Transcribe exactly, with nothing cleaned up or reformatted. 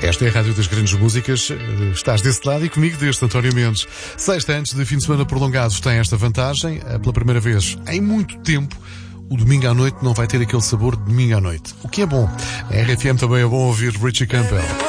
Esta é a Rádio das Grandes Músicas. Estás desse lado e comigo deste, António Mendes. Sexta, antes de fim de semana prolongados, tem esta vantagem. Pela primeira vez em muito tempo, o domingo à noite não vai ter aquele sabor de domingo à noite. O que é bom. A R F M também é bom ouvir Richie Campbell.